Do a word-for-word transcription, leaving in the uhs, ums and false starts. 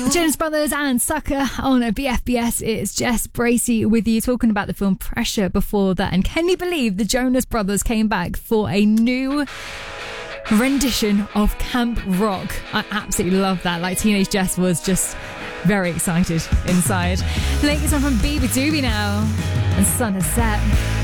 Jonas Brothers and Sucker on a B F B S. It's Jess Bracey with you, talking about the film Pressure before that. And can you believe the Jonas Brothers came back for a new rendition of Camp Rock? I absolutely love that. Like, teenage Jess was just very excited inside. Latest one from Bieber Doobie now, and Sun has set.